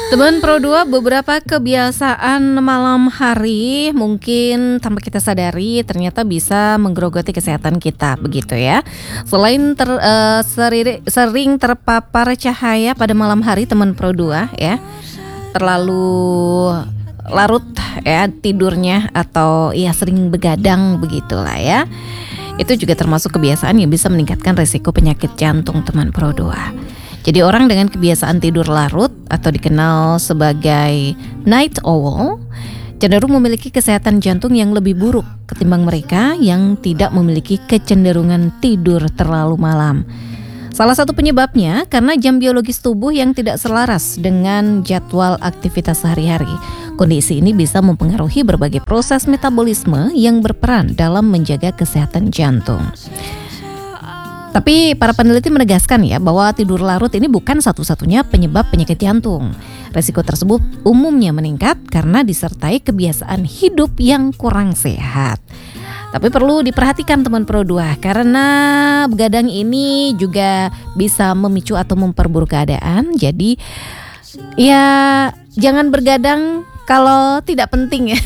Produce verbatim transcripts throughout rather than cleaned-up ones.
Teman Pro dua, beberapa kebiasaan malam hari mungkin tanpa kita sadari ternyata bisa menggerogoti kesehatan kita, begitu ya. Selain ter, eee, seriri sering terpapar cahaya pada malam hari teman Pro dua ya, terlalu larut ya tidurnya atau ya sering begadang begitulah ya. Itu juga termasuk kebiasaan yang bisa meningkatkan resiko penyakit jantung teman Pro dua. Jadi orang dengan kebiasaan tidur larut atau dikenal sebagai night owl cenderung memiliki kesehatan jantung yang lebih buruk ketimbang mereka yang tidak memiliki kecenderungan tidur terlalu malam. Salah satu penyebabnya karena jam biologis tubuh yang tidak selaras dengan jadwal aktivitas sehari-hari. Kondisi ini bisa mempengaruhi berbagai proses metabolisme yang berperan dalam menjaga kesehatan jantung. Tapi para peneliti menegaskan ya bahwa tidur larut ini bukan satu-satunya penyebab penyakit jantung. Resiko tersebut umumnya meningkat karena disertai kebiasaan hidup yang kurang sehat. Tapi perlu diperhatikan teman Pro dua karena begadang ini juga bisa memicu atau memperburuk keadaan. Jadi ya jangan bergadang kalau tidak penting ya.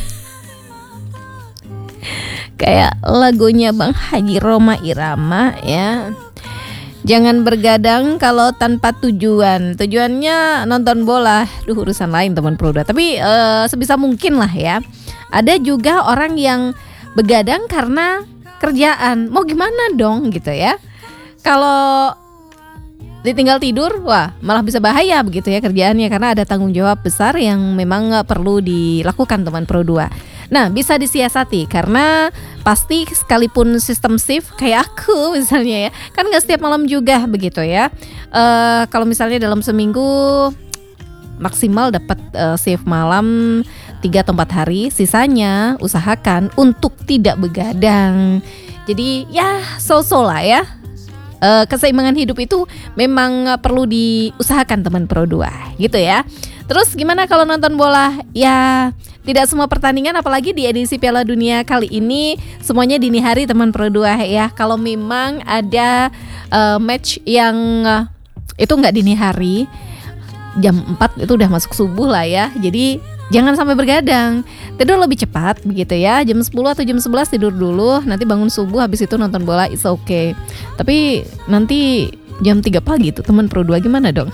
Kayak lagunya Bang Haji Rhoma Irama ya. Jangan bergadang kalau tanpa tujuan. Tujuannya nonton bola. Duh, urusan lain teman Pro dua. Tapi uh, sebisa mungkin lah ya. Ada juga orang yang begadang karena kerjaan. Mau gimana dong gitu ya. Kalau ditinggal tidur, wah malah bisa bahaya begitu ya kerjaannya. Karena ada tanggung jawab besar yang memang perlu dilakukan teman Pro dua. Nah, bisa disiasati karena pasti sekalipun sistem shift kayak aku misalnya ya, kan nggak setiap malam juga begitu ya. Uh, kalau misalnya dalam seminggu maksimal dapat uh, shift malam tiga atau empat hari, sisanya usahakan untuk tidak begadang. Jadi ya so-so lah ya. Uh, keseimbangan hidup itu memang perlu diusahakan teman Pro dua gitu ya. Terus gimana kalau nonton bola? Ya tidak semua pertandingan apalagi di edisi Piala Dunia kali ini semuanya dini hari teman Pro dua ya. Kalau memang ada uh, match yang uh, itu nggak dini hari, jam empat itu udah masuk subuh lah ya. Jadi jangan sampai bergadang. Tidur lebih cepat begitu ya. Jam sepuluh atau jam sebelas tidur dulu, nanti bangun subuh habis itu nonton bola, it's okay. Tapi nanti jam tiga pagi tuh teman Pro dua gimana dong?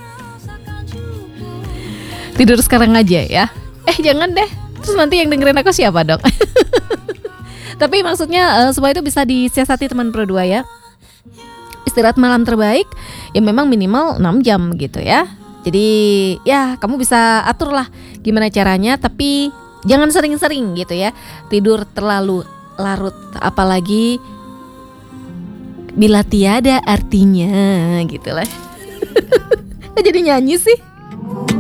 Tidur sekarang aja ya. Eh jangan deh. Terus nanti yang dengerin aku siapa dong? Tapi maksudnya uh, supaya itu bisa disiasati teman Pro dua ya. Istirahat malam terbaik ya memang minimal enam jam gitu ya. Jadi ya kamu bisa atur lah gimana caranya, tapi jangan sering-sering gitu ya tidur terlalu larut, apalagi bila tiada artinya gitu lah. Jadi nyanyi sih.